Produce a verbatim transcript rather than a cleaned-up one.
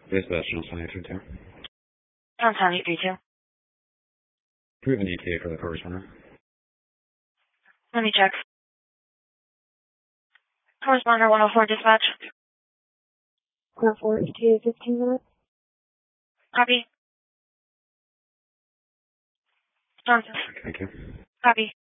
Dispatch, Johnson eight three two. Johnson eight three two. Do we have an E T A for the car responder? Let me check. Corresponder one oh four dispatch. one oh four, E T A fifteen minutes. Copy. Johnson. Thank you. Copy.